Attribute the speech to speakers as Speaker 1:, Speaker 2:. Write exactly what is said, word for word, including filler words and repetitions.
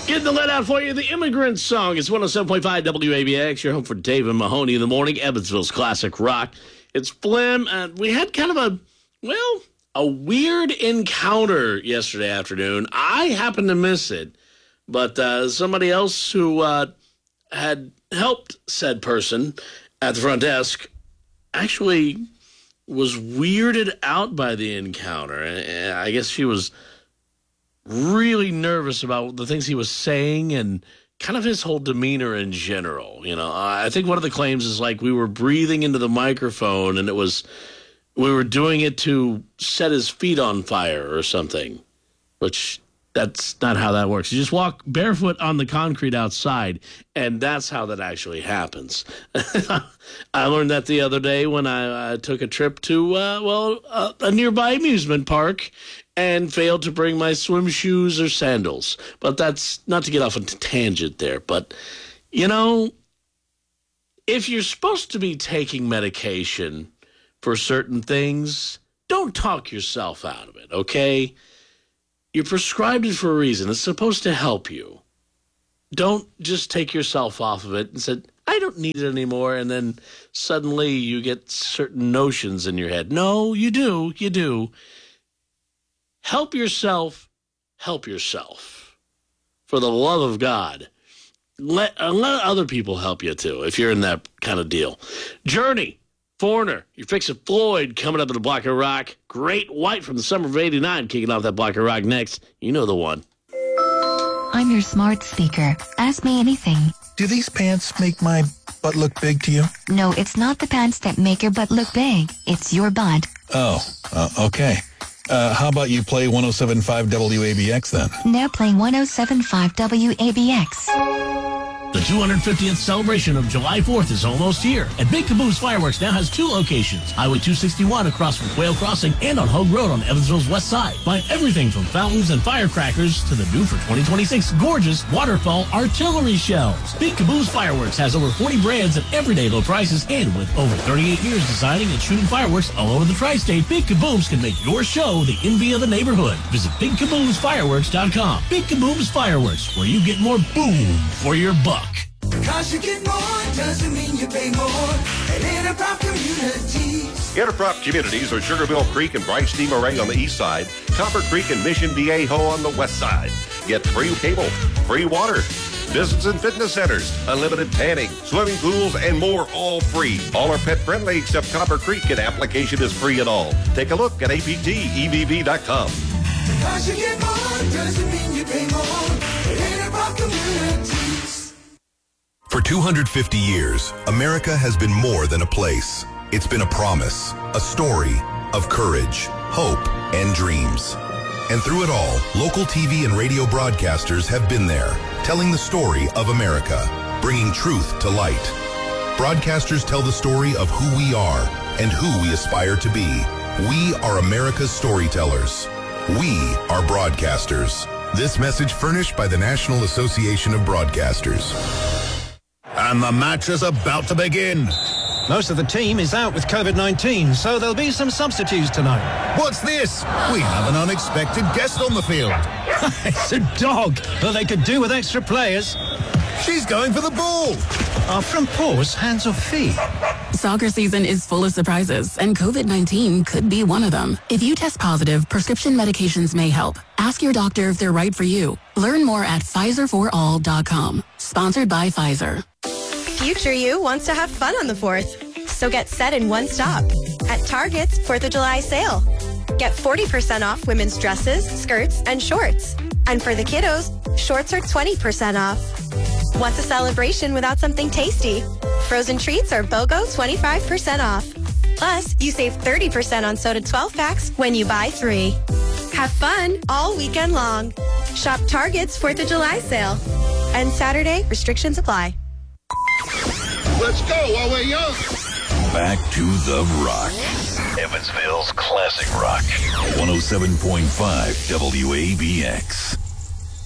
Speaker 1: Getting the let out for you, the Immigrant Song. It's one oh seven point five W A B X. You're home for Dave and Mahoney in the morning, Evansville's classic rock. It's Blim, and we had kind of a, well, a weird encounter yesterday afternoon. I happened to miss it, but uh, somebody else who uh, had helped said person at the front desk actually was weirded out by the encounter. And I guess she was really nervous about the things he was saying and kind of his whole demeanor in general. You know, I think one of the claims is like we were breathing into the microphone and it was, we were doing it to set his feet on fire or something, which that's not how that works. You just walk barefoot on the concrete outside, and that's how that actually happens. I learned that the other day when I uh, took a trip to, uh, well, uh, a nearby amusement park and failed to bring my swim shoes or sandals. But that's not to get off on a tangent there. But, you know, if you're supposed to be taking medication for certain things, don't talk yourself out of it, okay? You're prescribed it for a reason. It's supposed to help you. Don't just take yourself off of it and say, I don't need it anymore, and then suddenly you get certain notions in your head. No, you do. You do. Help yourself. Help yourself. For the love of God. Let, uh, let other people help you, too, if you're in that kind of deal. Journey. Foreigner, you're fixing Floyd coming up in the Block of Rock. Great White from the summer of eighty-nine kicking off that Block of Rock next. You know the one.
Speaker 2: I'm your smart speaker. Ask me anything.
Speaker 3: Do these pants make my butt look big to you?
Speaker 2: No, it's not the pants that make your butt look big. It's your butt.
Speaker 3: Oh, uh, okay. Uh, how about you play one oh seven point five W A B X then?
Speaker 2: Now playing one oh seven point five W A B X.
Speaker 4: The two hundred fiftieth celebration of July fourth is almost here, and Big Caboose Fireworks now has two locations, Highway two sixty-one across from Quail Crossing and on Hogue Road on Evansville's west side. Find everything from fountains and firecrackers to the new for twenty twenty-six gorgeous waterfall artillery shells. Big Caboose Fireworks has over forty brands at everyday low prices, and with over thirty-eight years designing and shooting fireworks all over the tri-state, Big Caboose can make your show the envy of the neighborhood. Visit big caboose fireworks dot com. Big Caboose Fireworks, where you get more boom for your buck.
Speaker 5: Cause you get more doesn't mean you pay more at Interprop Communities.
Speaker 6: Interprop Communities are Sugarmill Creek and Bryce D. Murray on the east side, Copper Creek and Mission Viejo on the west side. Get free cable, free water, business and fitness centers, unlimited tanning, swimming pools, and more, all free. All are pet friendly except Copper Creek, and application is free and all. Take a look at A P T E V V dot com.
Speaker 5: Cause you get more doesn't mean you pay more at Interprop Communities.
Speaker 7: For two hundred fifty years, America has been more than a place. It's been a promise, a story of courage, hope, and dreams. And through it all, local T V and radio broadcasters have been there, telling the story of America, bringing truth to light. Broadcasters tell the story of who we are and who we aspire to be. We are America's storytellers. We are broadcasters. This message furnished by the National Association of Broadcasters.
Speaker 8: And the match is about to begin.
Speaker 9: Most of the team is out with COVID nineteen, so there'll be some substitutes tonight.
Speaker 8: What's this? We have an unexpected guest on the field.
Speaker 9: It's a dog, but they could do with extra players.
Speaker 8: She's going for the ball.
Speaker 9: Are front paws hands or feet?
Speaker 10: Soccer season is full of surprises, and COVID nineteen could be one of them. If you test positive, prescription medications may help. Ask your doctor if they're right for you. Learn more at Pfizer for all dot com. Sponsored by Pfizer.
Speaker 11: Future you wants to have fun on the fourth, so get set in one stop at Target's fourth of July sale. Get forty percent off women's dresses, skirts, and shorts. And for the kiddos, shorts are twenty percent off. What's a celebration without something tasty? Frozen treats are BOGO twenty-five percent off. Plus, you save thirty percent on soda twelve packs when you buy three. Have fun all weekend long. Shop Target's fourth of July sale. And Saturday, restrictions apply.
Speaker 8: Let's go while we're young.
Speaker 7: Back to the rock. Evansville's classic rock. one oh seven point five W A B X.